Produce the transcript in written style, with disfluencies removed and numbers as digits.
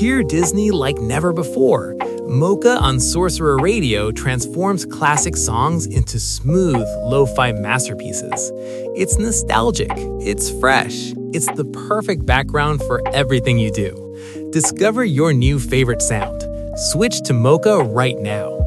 Hear Disney like never before. Mocha on Sorcerer Radio transforms classic songs into smooth, lo-fi masterpieces. It's nostalgic, it's fresh, it's the perfect background for everything you do. Discover your new favorite sound. Switch to Mocha right now.